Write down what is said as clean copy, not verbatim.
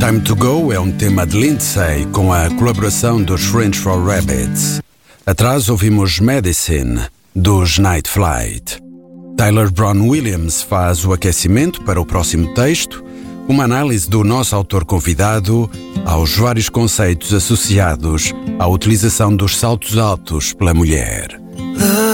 Time to Go é um tema de Lindsay com a colaboração dos French for Rabbits. Atrás ouvimos Medicine, dos Night Flight. Taylor Brown Williams faz o aquecimento para o próximo texto, uma análise do nosso autor convidado aos vários conceitos associados à utilização dos saltos altos pela mulher.